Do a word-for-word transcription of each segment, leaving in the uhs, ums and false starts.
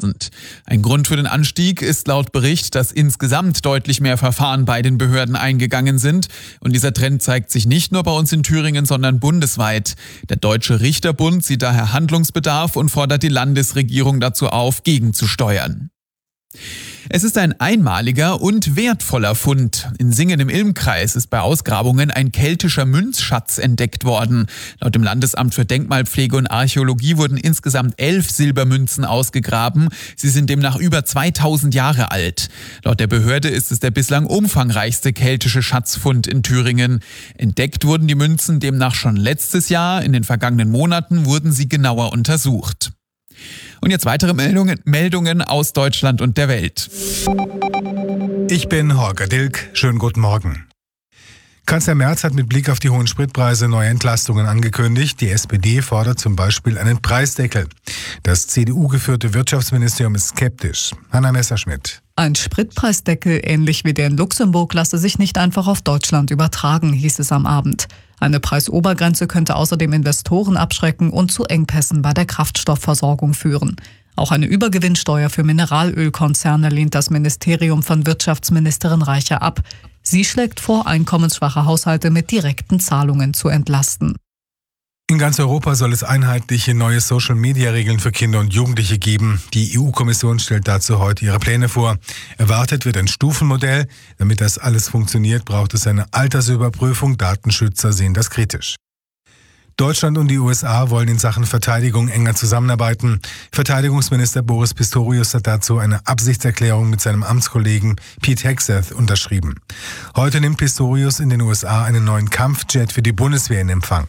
tausend. Ein Grund für den Anstieg ist laut Bericht, dass insgesamt deutlich mehr Verfahren bei den Behörden eingegangen sind. Und dieser Trend zeigt sich nicht nur bei uns in Thüringen, sondern bundesweit. Der Deutsche Richterbund sieht daher Handlungsbedarf und fordert die Landesregierung dazu auf, gegenzusteuern. Es ist ein einmaliger und wertvoller Fund. In Singen im Ilmkreis ist bei Ausgrabungen ein keltischer Münzschatz entdeckt worden. Laut dem Landesamt für Denkmalpflege und Archäologie wurden insgesamt elf Silbermünzen ausgegraben. Sie sind demnach über zweitausend Jahre alt. Laut der Behörde ist es der bislang umfangreichste keltische Schatzfund in Thüringen. Entdeckt wurden die Münzen demnach schon letztes Jahr. In den vergangenen Monaten wurden sie genauer untersucht. Und jetzt weitere Meldungen, Meldungen aus Deutschland und der Welt. Ich bin Holger Dilk. Schönen guten Morgen. Kanzler Merz hat mit Blick auf die hohen Spritpreise neue Entlastungen angekündigt. Die S P D fordert zum Beispiel einen Preisdeckel. Das C D U-geführte Wirtschaftsministerium ist skeptisch. Hanna Messerschmidt. Ein Spritpreisdeckel, ähnlich wie der in Luxemburg, lasse sich nicht einfach auf Deutschland übertragen, hieß es am Abend. Eine Preisobergrenze könnte außerdem Investoren abschrecken und zu Engpässen bei der Kraftstoffversorgung führen. Auch eine Übergewinnsteuer für Mineralölkonzerne lehnt das Ministerium von Wirtschaftsministerin Reiche ab. Sie schlägt vor, einkommensschwache Haushalte mit direkten Zahlungen zu entlasten. In ganz Europa soll es einheitliche neue Social-Media-Regeln für Kinder und Jugendliche geben. Die E U-Kommission stellt dazu heute ihre Pläne vor. Erwartet wird ein Stufenmodell. Damit das alles funktioniert, braucht es eine Altersüberprüfung. Datenschützer sehen das kritisch. Deutschland und die U S A wollen in Sachen Verteidigung enger zusammenarbeiten. Verteidigungsminister Boris Pistorius hat dazu eine Absichtserklärung mit seinem Amtskollegen Pete Hegseth unterschrieben. Heute nimmt Pistorius in den U S A einen neuen Kampfjet für die Bundeswehr in Empfang.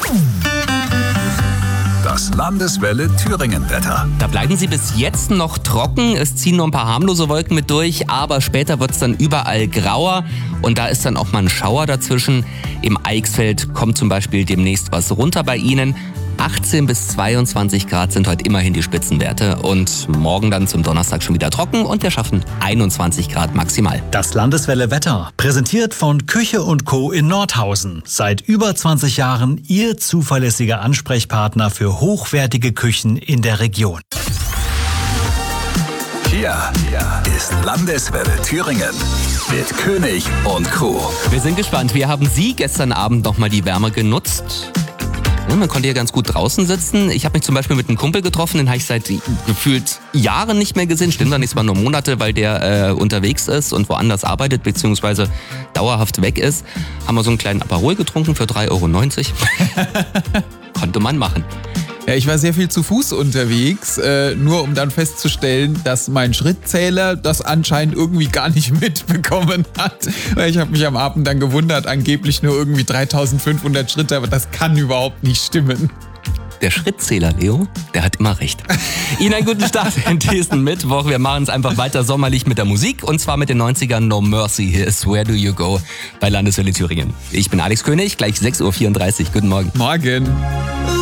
Das Landeswelle Thüringen-Wetter. Da bleiben sie bis jetzt noch trocken. Es ziehen nur ein paar harmlose Wolken mit durch, aber später wird es dann überall grauer und da ist dann auch mal ein Schauer dazwischen. Im Eichsfeld kommt zum Beispiel demnächst was runter bei Ihnen. achtzehn bis zweiundzwanzig Grad sind heute immerhin die Spitzenwerte und morgen dann zum Donnerstag schon wieder trocken und wir schaffen einundzwanzig Grad maximal. Das Landeswelle Wetter, präsentiert von Küche und Co. in Nordhausen. Seit über zwanzig Jahren Ihr zuverlässiger Ansprechpartner für hochwertige Küchen in der Region. Hier ist Landeswelle Thüringen mit König und Co. Wir sind gespannt. Wir haben Sie gestern Abend nochmal die Wärme genutzt. Ja, man konnte hier ganz gut draußen sitzen. Ich habe mich zum Beispiel mit einem Kumpel getroffen, den habe ich seit gefühlt Jahren nicht mehr gesehen. Stimmt doch nicht, es waren nur Monate, weil der äh, unterwegs ist und woanders arbeitet, beziehungsweise dauerhaft weg ist. Haben wir so einen kleinen Aperol getrunken für drei Euro neunzig. Konnte man machen. Ja, ich war sehr viel zu Fuß unterwegs, äh, nur um dann festzustellen, dass mein Schrittzähler das anscheinend irgendwie gar nicht mitbekommen hat. Weil ich habe mich am Abend dann gewundert, angeblich nur irgendwie dreitausendfünfhundert Schritte, aber das kann überhaupt nicht stimmen. Der Schrittzähler, Leo, der hat immer recht. Ihnen einen guten Start in diesen Mittwoch. Wir machen es einfach weiter sommerlich mit der Musik und zwar mit den neunzigern No Mercy. Hier ist Where Do You Go bei Landeswelle Thüringen. Ich bin Alex König, gleich sechs Uhr vierunddreißig. Guten Morgen. Morgen.